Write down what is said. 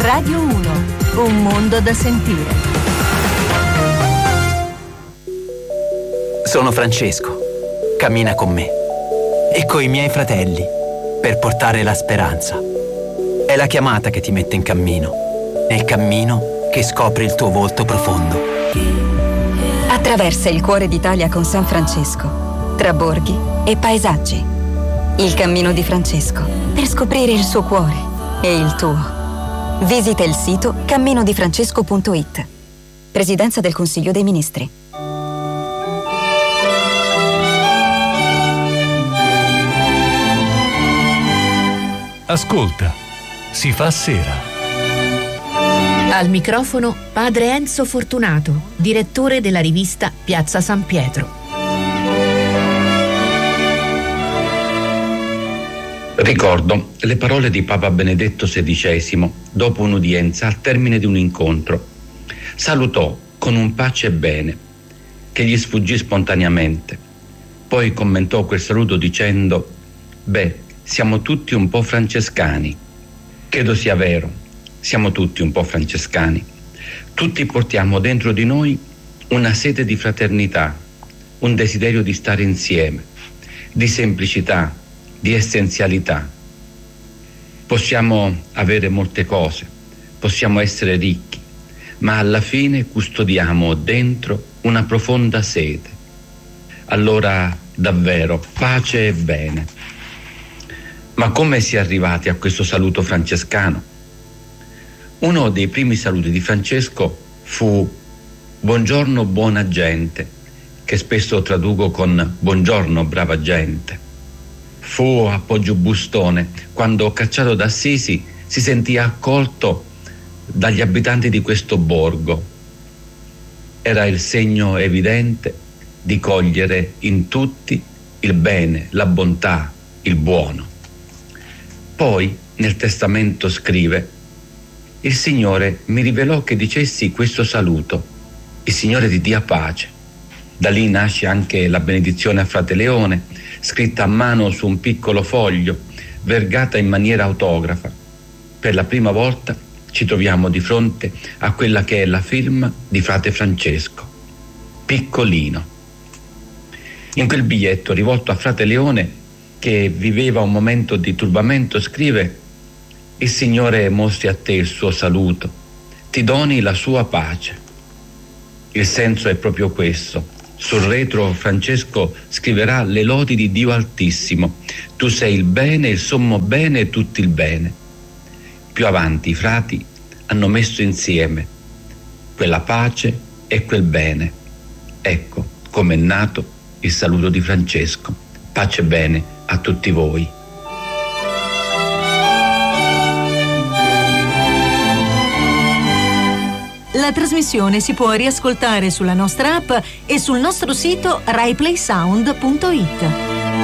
Radio 1, un mondo da sentire. Sono Francesco. Cammina con me e coi miei fratelli per portare la speranza. È la chiamata che ti mette in cammino, nel cammino che scopre il tuo volto profondo. Attraversa il cuore d'Italia con San Francesco, tra borghi e paesaggi. Il cammino di Francesco, per scoprire il suo cuore e il tuo. Visita il sito camminodifrancesco.it. Presidenza del Consiglio dei Ministri. Ascolta, si fa sera. Al microfono padre Enzo Fortunato, direttore della rivista Piazza San Pietro. Ricordo le parole di Papa Benedetto XVI dopo un'udienza al termine di un incontro. Salutò con un pace e bene che gli sfuggì spontaneamente. Poi commentò quel saluto dicendo: «Beh, siamo tutti un po' francescani». Credo sia vero, siamo tutti un po' francescani. Tutti portiamo dentro di noi una sete di fraternità, un desiderio di stare insieme, di semplicità, di essenzialità. Possiamo avere molte cose, possiamo essere ricchi, ma alla fine custodiamo dentro una profonda sete. Allora, davvero, pace e bene. Ma come si è arrivati a questo saluto francescano? Uno dei primi saluti di Francesco fu «Buongiorno buona gente», che spesso traduco con «Buongiorno brava gente». Fu a Poggiobustone, quando, cacciato da Assisi, si sentì accolto dagli abitanti di questo borgo. Era il segno evidente di cogliere in tutti il bene, la bontà, il buono. Poi, nel testamento scrive: «Il Signore mi rivelò che dicessi questo saluto: il Signore ti dia pace». Da lì nasce anche la benedizione a Frate Leone, scritta a mano su un piccolo foglio, vergata in maniera autografa. Per la prima volta ci troviamo di fronte a quella che è la firma di Frate Francesco, piccolino. In quel biglietto rivolto a Frate Leone, che viveva un momento di turbamento, scrive: «Il Signore mostri a te il suo saluto, ti doni la sua pace». Il senso è proprio questo. Sul retro Francesco scriverà le lodi di Dio Altissimo: «Tu sei il bene, il sommo bene e tutto il bene». Più avanti i frati hanno messo insieme quella pace e quel bene. Ecco come è nato il saluto di Francesco. Pace e bene a tutti voi. La trasmissione si può riascoltare sulla nostra app e sul nostro sito raiplaysound.it.